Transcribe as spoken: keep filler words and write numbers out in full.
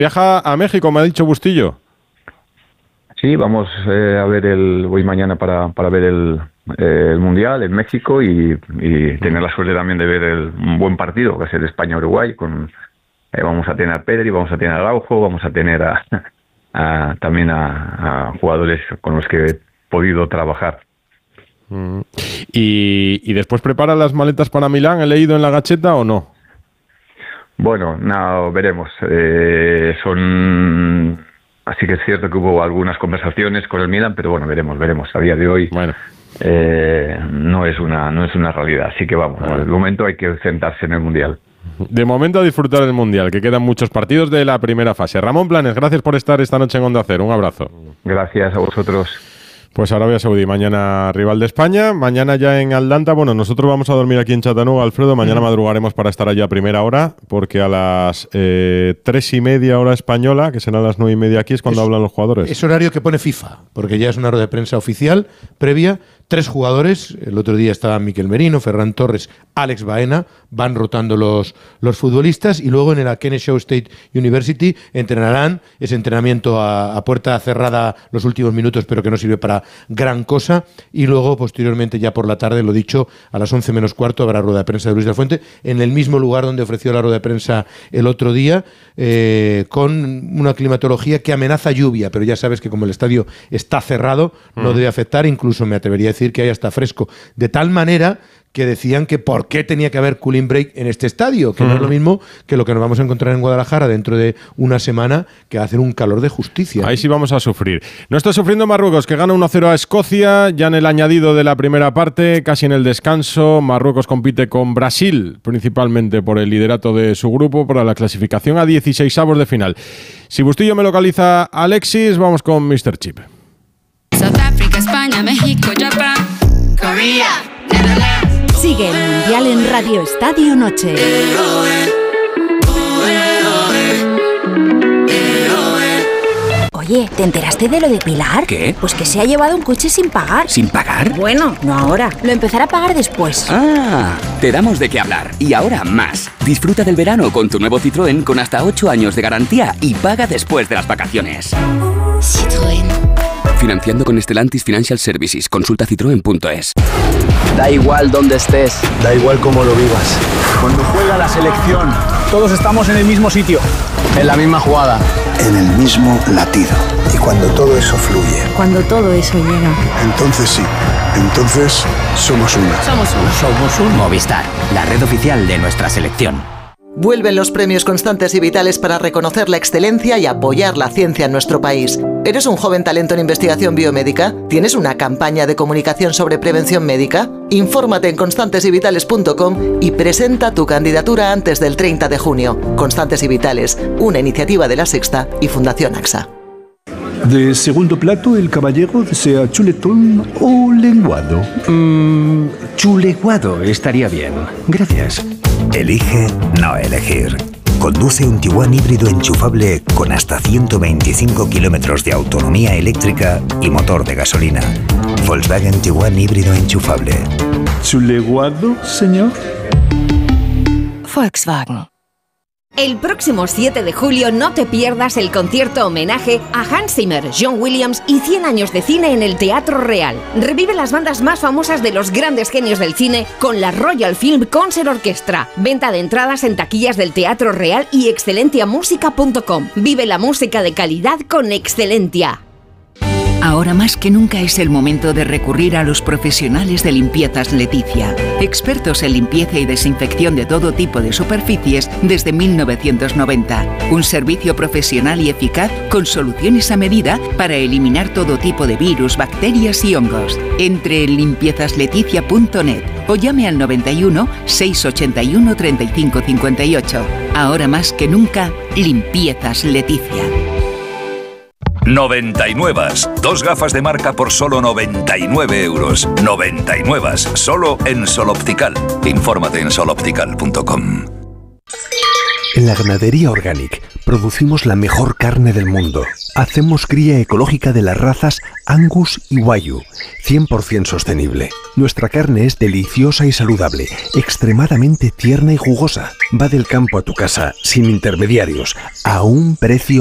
Viaja a México, me ha dicho Bustillo. Sí, vamos eh, a ver el... Voy mañana para, para ver el, eh, el Mundial en México y, y tener la suerte también de ver el, un buen partido, que es el España-Uruguay. Con, eh, vamos a tener a Pedri, vamos a tener a Araujo, vamos a tener a, a, también a, a jugadores con los que he podido trabajar. Mm. ¿Y, ¿Y después prepara las maletas para Milán? ¿He leído en la Gacheta o no? Bueno, no, veremos. Eh, son... Así que es cierto que hubo algunas conversaciones con el Milan, pero bueno, veremos, veremos. A día de hoy bueno. eh, no es una no es una realidad. Así que vamos, bueno. al momento hay que centrarse en el Mundial. De momento a disfrutar del Mundial, que quedan muchos partidos de la primera fase. Ramón Planes, gracias por estar esta noche en Onda Cero. Un abrazo. Gracias a vosotros. Pues Arabia Saudí, mañana rival de España, mañana ya en Atlanta. Bueno, nosotros vamos a dormir aquí en Chattanooga, Alfredo, mañana mm. madrugaremos para estar allá a primera hora, porque a las eh, tres y media hora española, que serán las nueve y media aquí, es cuando es, hablan los jugadores. Es horario que pone FIFA, porque ya es una rueda de prensa oficial, previa, tres jugadores, el otro día estaban Miquel Merino, Ferran Torres, Alex Baena, van rotando los, los futbolistas, y luego en el Kennesaw State University entrenarán, ese entrenamiento a, a puerta cerrada los últimos minutos, pero que no sirve para gran cosa, y luego posteriormente ya por la tarde, lo dicho, a las once menos cuarto habrá rueda de prensa de Luis de la Fuente en el mismo lugar donde ofreció la rueda de prensa el otro día, eh, con una climatología que amenaza lluvia, pero ya sabes que como el estadio está cerrado no mm. debe afectar, incluso me atrevería a decir que hay hasta fresco, de tal manera que decían que por qué tenía que haber cooling break en este estadio, que mm. no es lo mismo que lo que nos vamos a encontrar en Guadalajara dentro de una semana, que va a hacer un calor de justicia. Ahí sí vamos a sufrir. No está sufriendo Marruecos, que gana uno cero a Escocia, ya en el añadido de la primera parte, casi en el descanso. Marruecos compite con Brasil, principalmente por el liderato de su grupo, para la clasificación a dieciseisavos de final. Si Bustillo me localiza Alexis, vamos con míster Chip. South Africa, España, México, Japón, Corea, Netherlands. Sigue el Mundial en Radio Estadio Noche. Oye, ¿te enteraste de lo de Pilar? ¿Qué? Pues que se ha llevado un coche sin pagar. ¿Sin pagar? Bueno, no ahora. Lo empezará a pagar después. Ah, te damos de qué hablar. Y ahora más. Disfruta del verano con tu nuevo Citroën con hasta ocho años de garantía y paga después de las vacaciones. Citroën. Financiando con Stellantis Financial Services. Consulta citroen punto es. Da igual dónde estés, da igual cómo lo vivas. Cuando juega la selección, todos estamos en el mismo sitio, en la misma jugada, en el mismo latido. Y cuando todo eso fluye, cuando todo eso llega, entonces sí, entonces somos una. Somos una. Somos un Movistar, la red oficial de nuestra selección. Vuelven los premios Constantes y Vitales para reconocer la excelencia y apoyar la ciencia en nuestro país. ¿Eres un joven talento en investigación biomédica? ¿Tienes una campaña de comunicación sobre prevención médica? Infórmate en constantes y vitales punto com y presenta tu candidatura antes del treinta de junio. Constantes y Vitales, una iniciativa de La Sexta y Fundación AXA. De segundo plato, el caballero desea chuletón o lenguado. Mm, chuleguado estaría bien. Gracias. Elige no elegir. Conduce un Tiguan híbrido enchufable con hasta ciento veinticinco kilómetros de autonomía eléctrica y motor de gasolina. Volkswagen Tiguan híbrido enchufable. ¿Chuleguado, señor? Volkswagen. El próximo siete de julio no te pierdas el concierto homenaje a Hans Zimmer, John Williams y cien años de cine en el Teatro Real. Revive las bandas más famosas de los grandes genios del cine con la Royal Film Concert Orchestra. Venta de entradas en taquillas del Teatro Real y excelentia música punto com. Vive la música de calidad con Excelentia. Ahora más que nunca es el momento de recurrir a los profesionales de Limpiezas Leticia, expertos en limpieza y desinfección de todo tipo de superficies desde mil novecientos noventa. Un servicio profesional y eficaz con soluciones a medida para eliminar todo tipo de virus, bacterias y hongos. Entre en limpiezas leticia punto net o llame al noventa y uno, seiscientos ochenta y uno, treinta y cinco cincuenta y ocho. Ahora más que nunca, Limpiezas Leticia. noventa y nueve. Dos gafas de marca por solo noventa y nueve euros. noventa y nueve. Solo en Sol Optical. Infórmate en sol optical punto com. En la Ganadería Organic producimos la mejor carne del mundo. Hacemos cría ecológica de las razas Angus y Wagyu, cien por ciento sostenible. Nuestra carne es deliciosa y saludable, extremadamente tierna y jugosa. Va del campo a tu casa, sin intermediarios, a un precio